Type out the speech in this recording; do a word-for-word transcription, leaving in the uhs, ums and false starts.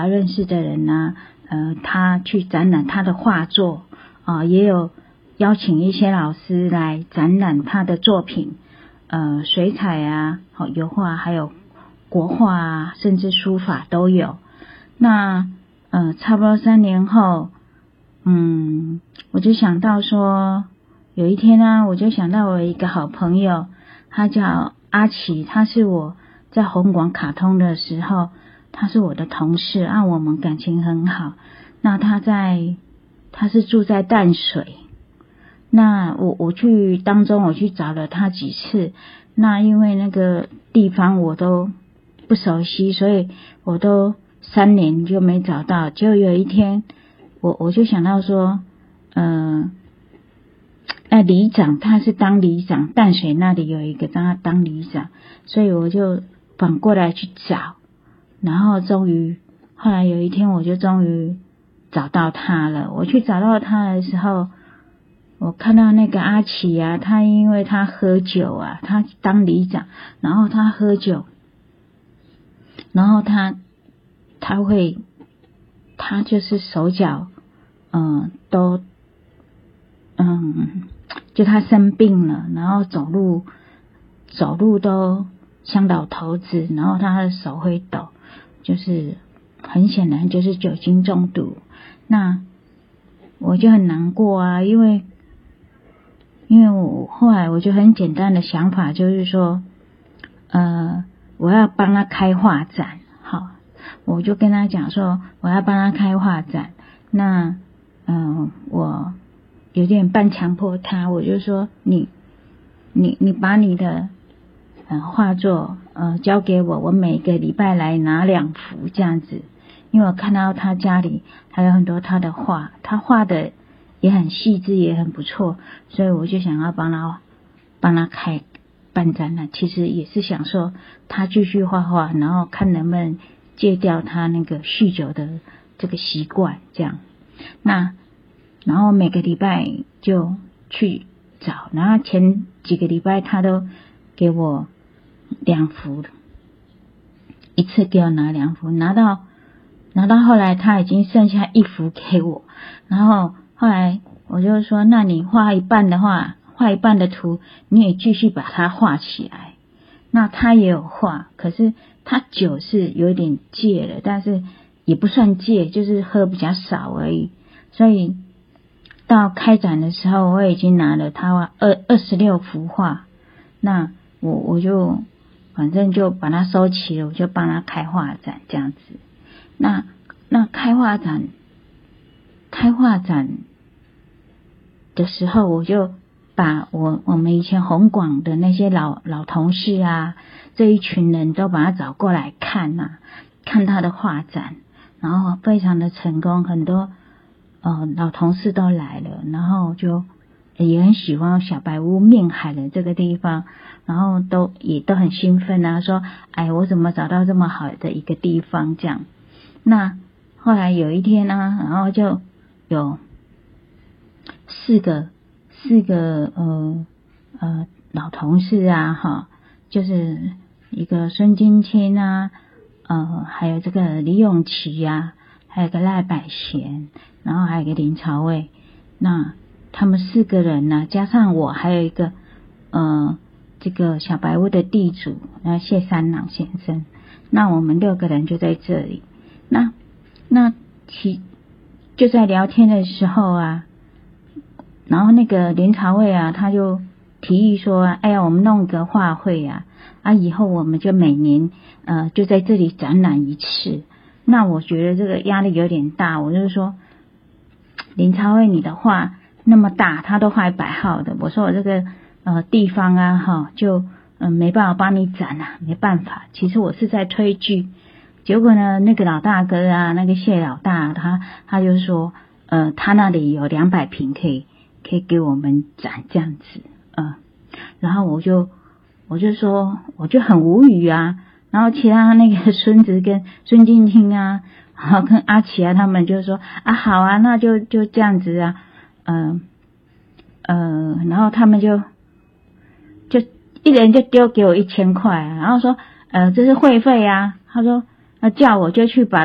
认识的人呢、啊，呃，他去展览他的画作啊、呃，也有邀请一些老师来展览他的作品，呃，水彩啊，好油画，还有国画啊，甚至书法都有。那呃，差不多三年后，嗯，我就想到说，有一天呢、啊，我就想到我一个好朋友，他叫阿奇，他是我在红广卡通的时候。他是我的同事，啊，我们感情很好。那他在，他是住在淡水。那我我去当中，我去找了他几次。那因为那个地方我都不熟悉，所以我都三年就没找到。结果有一天，我我就想到说，嗯、呃，哎，里长他是当里长，淡水那里有一个让他当里长，所以我就反过来去找。然后终于，后来有一天我就终于找到他了。我去找到他的时候，我看到那个阿奇啊，他因为他喝酒啊，他当里长，然后他喝酒，然后他他会，他就是手脚，嗯，都，嗯，就他生病了，然后走路走路都像老头子，然后他的手会抖。就是很显然就是酒精中毒，那我就很难过啊，因为因为我后来我就很简单的想法就是说，呃，我要帮他开画展，好，我就跟他讲说我要帮他开画展，那嗯、呃，我有点半强迫他，我就说你你你把你的呃画作呃交给我，我每个礼拜来拿两幅这样子，因为我看到他家里还有很多他的画，他画的也很细致，也很不错，所以我就想要帮他帮他开办展览，其实也是想说他继续画画，然后看能不能戒掉他那个酗酒的这个习惯这样。那然后每个礼拜就去找，然后前几个礼拜他都给我两幅，一次给我拿两幅，拿到拿到后来他已经剩下一幅给我，然后后来我就说，那你画一半的话，画一半的图你也继续把它画起来。那他也有画，可是他酒是有点戒了，但是也不算戒，就是喝比较少而已。所以到开展的时候，我已经拿了他二二十六幅画，那我我就反正就把它收齐了，我就帮他开画展这样子。那那开画展开画展的时候，我就把我我们以前红广的那些老老同事啊，这一群人都把他找过来看啊，看他的画展，然后非常的成功，很多呃老同事都来了，然后就也很喜欢小白屋面海的这个地方，然后都也都很兴奋啊，说哎我怎么找到这么好的一个地方这样。那后来有一天呢、啊，然后就有四个四个呃呃老同事啊哈，就是一个孙金清啊，呃还有这个李永琪啊，还有个赖百贤，然后还有一个林朝伟，那他们四个人呢、啊，加上我还有一个呃这个小白屋的地主，那谢三郎先生，那我们六个人就在这里。那那其就在聊天的时候啊，然后那个林朝伟啊，他就提议说，哎呀，我们弄个画会啊，啊，以后我们就每年呃就在这里展览一次。那我觉得这个压力有点大，我就说，林朝伟你的画那么大，他都画一百号的，我说我这个呃地方啊哈，就嗯、呃、没办法帮你展啊，没办法。其实我是在推剧。结果呢，那个老大哥啊，那个谢老大，他他就说，呃，他那里有两百平可以可以给我们展这样子，呃，然后我就我就说，我就很无语啊。然后其他那个孙子跟孙静清啊，然后跟阿奇啊，他们就说啊，好啊，那就就这样子啊，嗯呃, 呃，然后他们就就一人就丢给我一千块、啊，然后说，呃，这是会费啊，他说。那叫我就去把